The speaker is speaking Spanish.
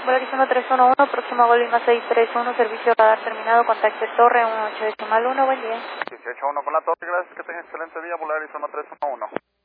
Polarizona 311, próximo a Golima 631, servicio radar terminado, contacte torre 18.1, buen día. 18.1 con la torre, gracias, que tenga excelente día, Polarizona 311.